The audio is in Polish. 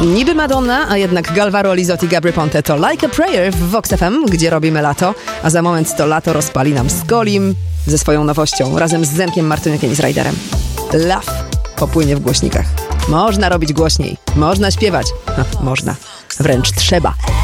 Niby Madonna, a jednak Galvaro, Lizotti, Gabry Ponte to Like a Prayer w Vox FM, gdzie robimy lato, a za moment to lato rozpali nam Skolim ze swoją nowością, razem z Zenkiem, Martyniukiem i z Rajderem. Love popłynie w głośnikach. Można robić głośniej, można śpiewać, można, wręcz trzeba.